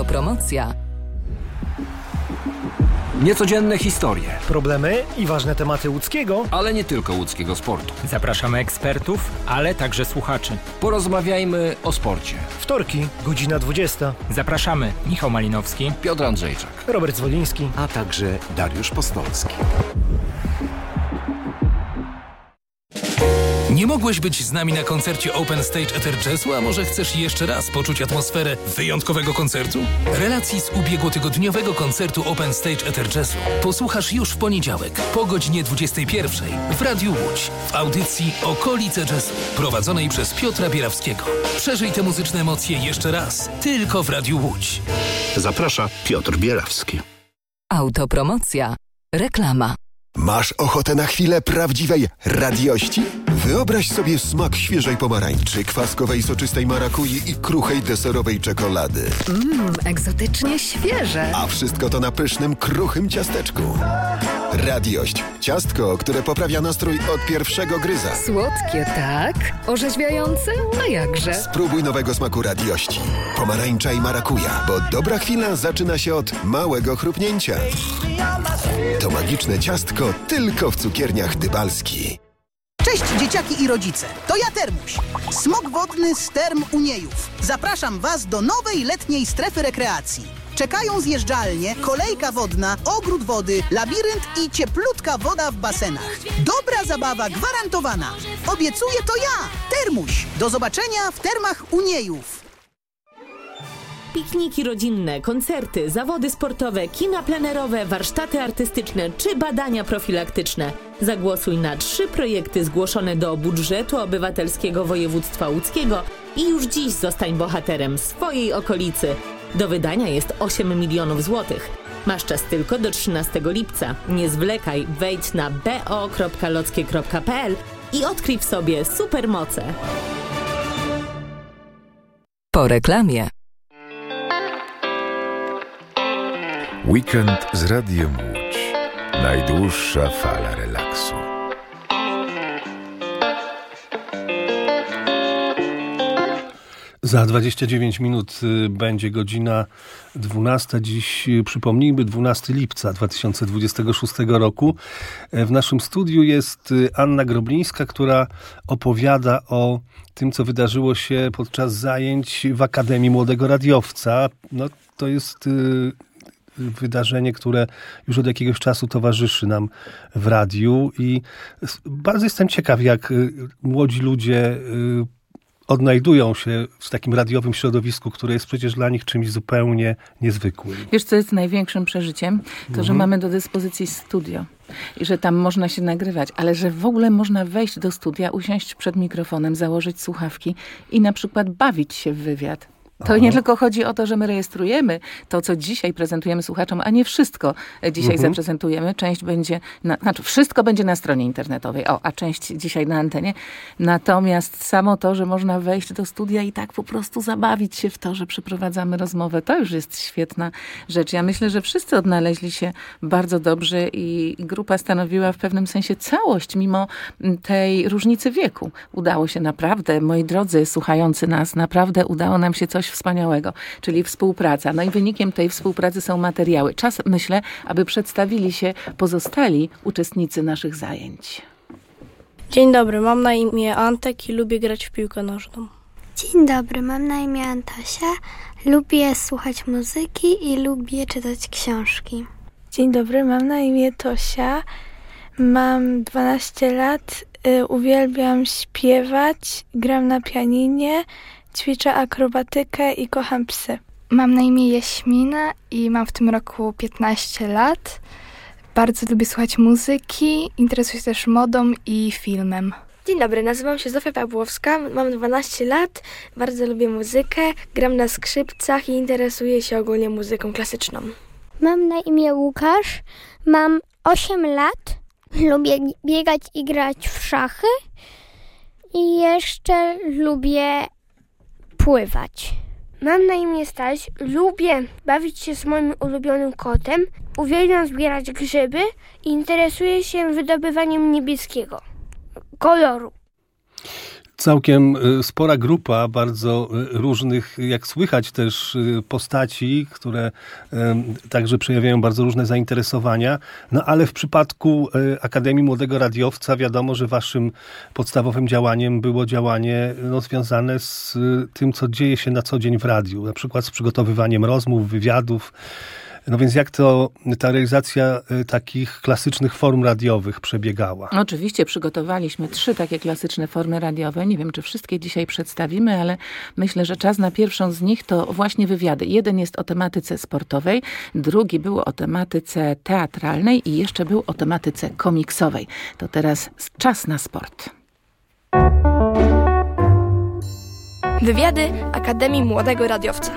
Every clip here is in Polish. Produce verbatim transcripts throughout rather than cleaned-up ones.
Autopromocja. Niecodzienne historie, problemy i ważne tematy łódzkiego, ale nie tylko łódzkiego sportu. Zapraszamy ekspertów, ale także słuchaczy. Porozmawiajmy o sporcie. Wtorki, godzina dwudziesta. Zapraszamy Michał Malinowski, Piotr Andrzejczak, Robert Zwoliński, a także Dariusz Postolski. Nie mogłeś być z nami na koncercie Open Stage Ether Jazzu, a może chcesz jeszcze raz poczuć atmosferę wyjątkowego koncertu? Relacji z ubiegłotygodniowego koncertu Open Stage Ether Jazzu posłuchasz już w poniedziałek po godzinie dwudziestej pierwszej w Radiu Łódź w audycji Okolice Jazzu prowadzonej przez Piotra Bierawskiego. Przeżyj te muzyczne emocje jeszcze raz, tylko w Radiu Łódź. Zaprasza Piotr Bierawski. Autopromocja. Reklama. Masz ochotę na chwilę prawdziwej radiości? Wyobraź sobie smak świeżej pomarańczy, kwaskowej soczystej marakui i kruchej deserowej czekolady. Mmm, egzotycznie świeże. A wszystko to na pysznym, kruchym ciasteczku. Radiość. Ciastko, które poprawia nastrój od pierwszego gryza. Słodkie, tak? Orzeźwiające? A jakże? Spróbuj nowego smaku radiości. Pomarańcza i marakuja, bo dobra chwila zaczyna się od małego chrupnięcia. To magiczne ciastko tylko w cukierniach Dybalski. Cześć dzieciaki i rodzice, to ja Termuś, smok wodny z Term Uniejów. Zapraszam Was do nowej letniej strefy rekreacji. Czekają zjeżdżalnie, kolejka wodna, ogród wody, labirynt i cieplutka woda w basenach. Dobra zabawa gwarantowana. Obiecuję to ja, Termuś. Do zobaczenia w Termach Uniejów. Pikniki rodzinne, koncerty, zawody sportowe, kina plenerowe, warsztaty artystyczne czy badania profilaktyczne. Zagłosuj na trzy projekty zgłoszone do budżetu obywatelskiego województwa łódzkiego i już dziś zostań bohaterem swojej okolicy. Do wydania jest osiem milionów złotych. Masz czas tylko do trzynastego lipca. Nie zwlekaj, wejdź na b o kropka lockie kropka p l i odkryj w sobie supermoce. Po reklamie. Weekend z Radiem Łódź. Najdłuższa fala relaksu. Za dwadzieścia dziewięć minut będzie godzina dwunasta. Dziś, przypomnijmy, dwunastego lipca dwa tysiące dwudziestego szóstego roku. W naszym studiu jest Anna Groblińska, która opowiada o tym, co wydarzyło się podczas zajęć w Akademii Młodego Radiowca. No, to jest wydarzenie, które już od jakiegoś czasu towarzyszy nam w radiu i bardzo jestem ciekaw, jak młodzi ludzie odnajdują się w takim radiowym środowisku, które jest przecież dla nich czymś zupełnie niezwykłym. Wiesz, co jest największym przeżyciem? To, mhm. że mamy do dyspozycji studio i że tam można się nagrywać, ale że w ogóle można wejść do studia, usiąść przed mikrofonem, założyć słuchawki i na przykład bawić się w wywiad. To Aha. nie tylko chodzi o to, że my rejestrujemy to, co dzisiaj prezentujemy słuchaczom, a nie wszystko dzisiaj mhm. zaprezentujemy. Część będzie, na, znaczy wszystko będzie na stronie internetowej, o, a część dzisiaj na antenie. Natomiast samo to, że można wejść do studia i tak po prostu zabawić się w to, że przeprowadzamy rozmowę, to już jest świetna rzecz. Ja myślę, że wszyscy odnaleźli się bardzo dobrze i grupa stanowiła w pewnym sensie całość, mimo tej różnicy wieku. Udało się naprawdę, moi drodzy słuchający nas, naprawdę udało nam się coś wspaniałego, czyli współpraca. No i wynikiem tej współpracy są materiały. Czas, myślę, aby przedstawili się pozostali uczestnicy naszych zajęć. Dzień dobry, mam na imię Antek i lubię grać w piłkę nożną. Dzień dobry, mam na imię Antosia, lubię słuchać muzyki i lubię czytać książki. Dzień dobry, mam na imię Tosia, mam dwanaście lat, y, uwielbiam śpiewać, gram na pianinie, ćwiczę akrobatykę i kocham psy. Mam na imię Jaśmina i mam w tym roku piętnaście lat. Bardzo lubię słuchać muzyki, interesuję się też modą i filmem. Dzień dobry, nazywam się Zofia Pawłowska, mam dwanaście lat, bardzo lubię muzykę, gram na skrzypcach i interesuję się ogólnie muzyką klasyczną. Mam na imię Łukasz, mam osiem lat, lubię biegać i grać w szachy i jeszcze lubię pływać. Mam na imię Staś, lubię bawić się z moim ulubionym kotem, uwielbiam zbierać grzyby i interesuję się wydobywaniem niebieskiego koloru. całkiem spora grupa bardzo różnych, jak słychać też, postaci, które także przejawiają bardzo różne zainteresowania. No ale w przypadku Akademii Młodego Radiowca wiadomo, że waszym podstawowym działaniem było działanie no, związane z tym, co dzieje się na co dzień w radiu. Na przykład z przygotowywaniem rozmów, wywiadów. No więc jak to ta realizacja takich klasycznych form radiowych przebiegała? Oczywiście przygotowaliśmy trzy takie klasyczne formy radiowe. Nie wiem, czy wszystkie dzisiaj przedstawimy, ale myślę, że czas na pierwszą z nich to właśnie wywiady. Jeden jest o tematyce sportowej, drugi był o tematyce teatralnej i jeszcze był o tematyce komiksowej. To teraz czas na sport. Wywiady Akademii Młodego Radiowca.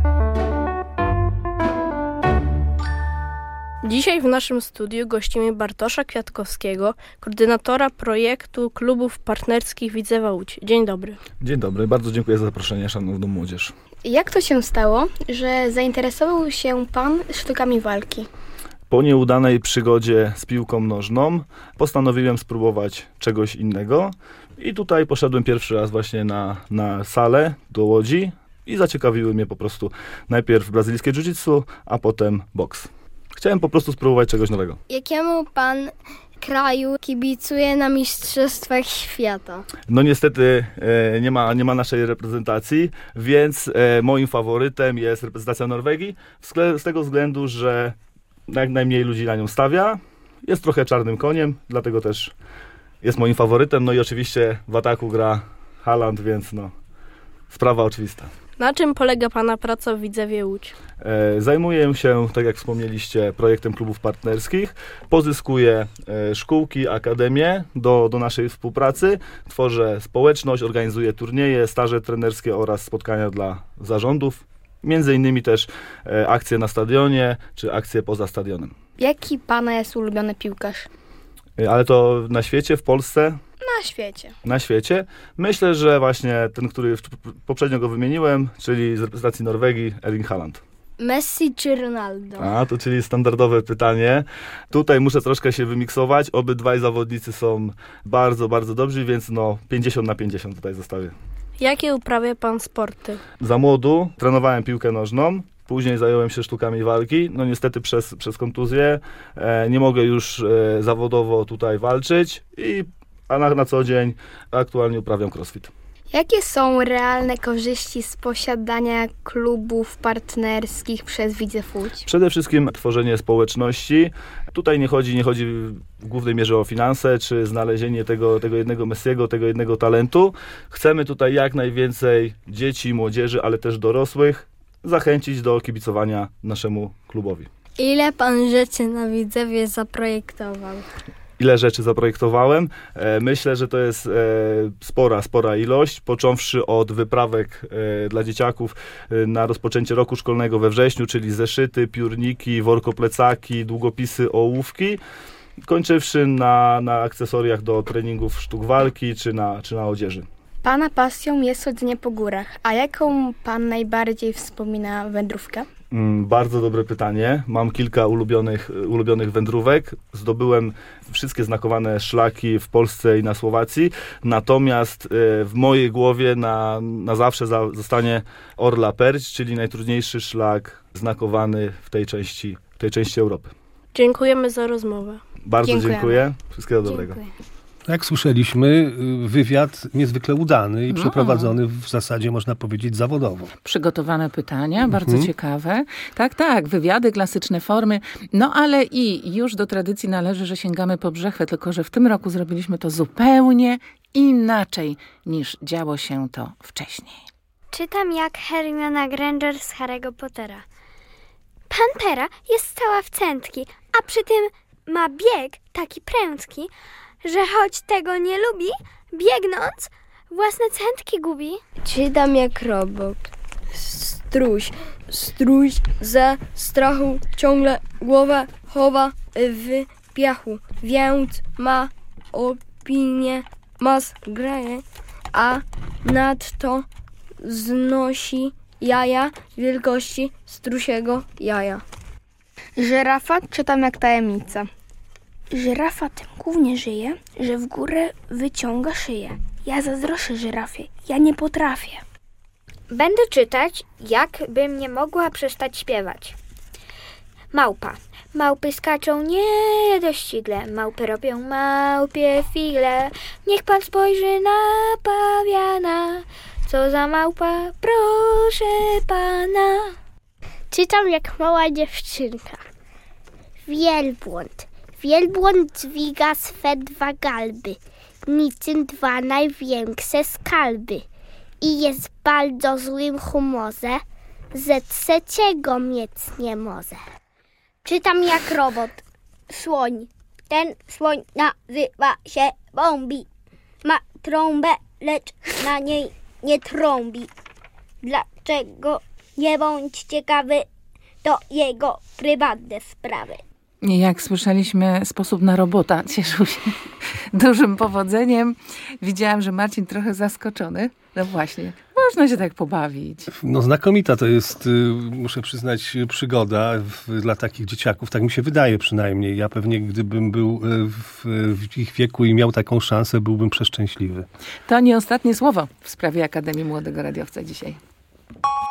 Dzisiaj w naszym studiu gościmy Bartosza Kwiatkowskiego, koordynatora projektu klubów partnerskich Widzewa Łódź. Dzień dobry. Dzień dobry, bardzo dziękuję za zaproszenie, szanowną młodzież. Jak to się stało, że zainteresował się pan sztukami walki? Po nieudanej przygodzie z piłką nożną postanowiłem spróbować czegoś innego i tutaj poszedłem pierwszy raz właśnie na, na salę do Łodzi i zaciekawiły mnie po prostu najpierw brazylijskie jiu-jitsu, a potem boks. Chciałem po prostu spróbować czegoś nowego. Jakiemu pan kraju kibicuje na Mistrzostwach Świata? No niestety e, nie ma, nie ma naszej reprezentacji, więc e, moim faworytem jest reprezentacja Norwegii z, z tego względu, że jak najmniej ludzi na nią stawia. Jest trochę czarnym koniem, dlatego też jest moim faworytem. No i oczywiście w ataku gra Haaland, więc no sprawa oczywista. Na czym polega pana praca w Widzewie Łódź? E, zajmuję się, tak jak wspomnieliście, projektem klubów partnerskich. Pozyskuję e, szkółki, akademie do, do naszej współpracy. Tworzę społeczność, organizuję turnieje, staże trenerskie oraz spotkania dla zarządów. Między innymi też e, akcje na stadionie, czy akcje poza stadionem. Jaki pana jest ulubiony piłkarz? E, ale to na świecie, w Polsce? Na świecie. Na świecie. Myślę, że właśnie ten, który poprzednio go wymieniłem, czyli z reprezentacji Norwegii, Erling Haaland. Messi czy Ronaldo? A, to czyli standardowe pytanie. Tutaj muszę troszkę się wymiksować. Obydwaj zawodnicy są bardzo, bardzo dobrzy, więc no pięćdziesiąt na pięćdziesiąt tutaj zostawię. Jakie uprawia pan sporty? Za młodu trenowałem piłkę nożną. Później zająłem się sztukami walki. No niestety przez, przez kontuzję e, nie mogę już e, zawodowo tutaj walczyć i a na, na co dzień aktualnie uprawiam crossfit. Jakie są realne korzyści z posiadania klubów partnerskich przez Widzew Łódź? Przede wszystkim tworzenie społeczności. Tutaj nie chodzi, nie chodzi w głównej mierze o finanse, czy znalezienie tego, tego jednego Messiego, tego jednego talentu. Chcemy tutaj jak najwięcej dzieci, młodzieży, ale też dorosłych zachęcić do kibicowania naszemu klubowi. Ile pan rzeczy na Widzewie zaprojektował? Ile rzeczy zaprojektowałem? E, myślę, że to jest e, spora, spora ilość, począwszy od wyprawek e, dla dzieciaków e, na rozpoczęcie roku szkolnego we wrześniu, czyli zeszyty, piórniki, workoplecaki, długopisy, ołówki, kończywszy na, na akcesoriach do treningów sztuk walki czy na, czy na odzieży. Pana pasją jest chodzenie po górach, a jaką pan najbardziej wspomina wędrówkę? Mm, bardzo dobre pytanie. Mam kilka ulubionych, ulubionych wędrówek. Zdobyłem wszystkie znakowane szlaki w Polsce i na Słowacji. Natomiast e, w mojej głowie na, na zawsze za, zostanie Orla Perć, czyli najtrudniejszy szlak znakowany w tej części, w tej części Europy. Dziękujemy za rozmowę. Bardzo Dziękujemy. dziękuję. Wszystkiego dobrego. Dziękuję. Jak słyszeliśmy, wywiad niezwykle udany i no. przeprowadzony w zasadzie, można powiedzieć, zawodowo. Przygotowane pytania, bardzo Mhm. ciekawe. Tak, tak, wywiady, klasyczne formy. No ale i już do tradycji należy, że sięgamy po brzechwę, tylko że w tym roku zrobiliśmy to zupełnie inaczej niż działo się to wcześniej. Czytam jak Hermiona Granger z Harry'ego Pottera. Pantera jest cała w cętki, a przy tym ma bieg taki prędki, że choć tego nie lubi, biegnąc, własne cętki gubi. Czytam jak robot. Struś. Struś za strachu ciągle głowę chowa w piachu. Więc ma opinię, ma zgraje, a nadto znosi jaja wielkości strusiego jaja. Żyrafa czytam jak tajemnica. Żyrafa tym głównie żyje, że w górę wyciąga szyję. Ja zazdroszczę żyrafie. Ja nie potrafię. Będę czytać, jak bym nie mogła przestać śpiewać. Małpa. Małpy skaczą niedościgle, małpy robią małpie figle. Niech pan spojrzy na pawiana, co za małpa, proszę pana. Czytam jak mała dziewczynka. Wielbłąd. Wielbłąd dźwiga swe dwa galby, niczym dwa największe skalby. I jest w bardzo złym humorze, ze trzeciego mieć nie może. Czytam jak robot. Słoń. Ten słoń nazywa się Bombi. Ma trąbę, lecz na niej nie trąbi. Dlaczego? Nie bądź ciekawy, to jego prywatne sprawy. Jak słyszeliśmy, sposób na robota cieszył się dużym powodzeniem. Widziałam, że Marcin trochę zaskoczony. No właśnie, można się tak pobawić. No znakomita to jest, muszę przyznać, przygoda w, dla takich dzieciaków. Tak mi się wydaje przynajmniej. Ja pewnie, gdybym był w, w ich wieku i miał taką szansę, byłbym przeszczęśliwy. To nie ostatnie słowo w sprawie Akademii Młodego Radiowca dzisiaj.